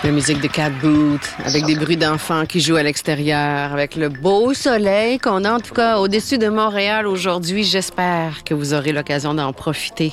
La musique de Cat Boot, avec des bruits d'enfants qui jouent à l'extérieur, avec le beau soleil qu'on a en tout cas au-dessus de Montréal aujourd'hui. J'espère que vous aurez l'occasion d'en profiter.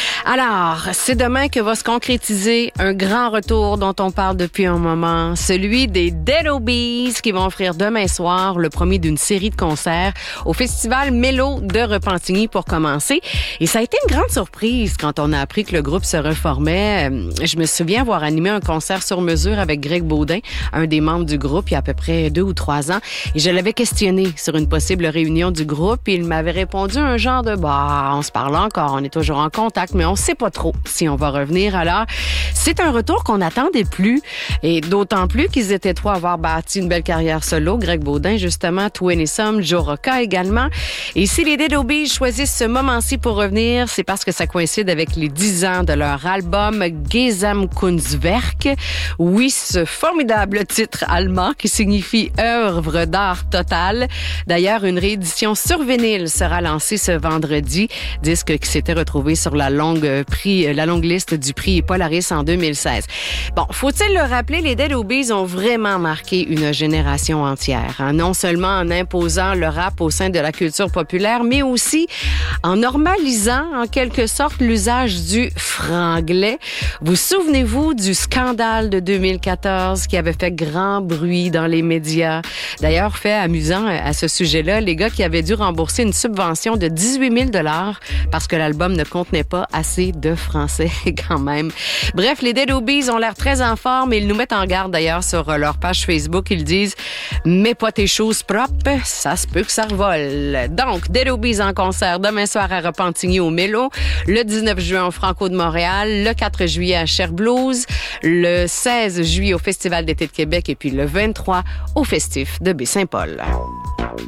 Alors, c'est demain que va se concrétiser un grand retour dont on parle depuis un moment, celui des Dead Obies qui vont offrir demain soir le premier d'une série de concerts au Festival Mélo de Repentigny pour commencer. Et ça a été une grande surprise quand on a appris que le groupe se reformait. Je me souviens avoir animé un concert sur mesure avec Greg Baudin, un des membres du groupe, il y a à peu près 2 ou 3 ans. Et je l'avais questionné sur une possible réunion du groupe et il m'avait répondu un genre de « on se parle encore, on est toujours en contact, mais on sait pas trop si on va revenir. » Alors, c'est un retour qu'on n'attendait plus et d'autant plus qu'ils étaient 3 à avoir bâti une belle carrière solo. Greg Baudin, justement, Twin et Some, Joe Rocca également. Et si les Dead Obies choisissent ce moment-ci pour revenir, c'est parce que ça coïncide avec les 10 ans de leur album Gesamtkunstwerk. Oui, ce formidable titre allemand qui signifie œuvre d'art total. D'ailleurs, une réédition sur vinyle sera lancée ce vendredi. Disque qui s'était retrouvé sur la longue liste du prix Polaris en 2016. Bon, faut-il le rappeler, les Dead Obies ont vraiment marqué une génération entière. Hein? Non seulement en imposant le rap au sein de la culture populaire, mais aussi en normalisant en quelque sorte l'usage du franglais. Vous souvenez-vous du scandale de 2014 qui avait fait grand bruit dans les médias? D'ailleurs, fait amusant à ce sujet-là, les gars qui avaient dû rembourser une subvention de 18 000 $ parce que l'album ne contenait pas assez de français quand même. Bref, les Dead Obies ont l'air très en forme et ils nous mettent en garde d'ailleurs sur leur page Facebook. Ils disent « Mets pas tes choses propres, ça se peut que ça revole ». Donc, Dead Obies en concert demain soir à Repentigny au Mélo, le 19 juin au Franco de Montréal, le 4 juillet à Cher Blues, le 16 juillet au Festival d'été de Québec et puis le 23 au Festif de Baie-Saint-Paul.